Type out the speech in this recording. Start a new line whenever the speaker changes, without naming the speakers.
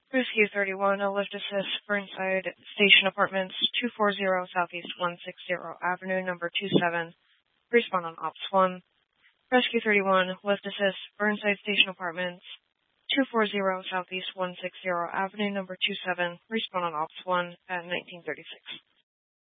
Rescue 31, a lift assist, Burnside Station Apartments, 240 Southeast 160 Avenue, number 27. Respawn on Ops 1. Rescue 31, lift assist, Burnside Station Apartments, 240 Southeast 160 Avenue, number 27. Respawn on Ops 1 at 1936.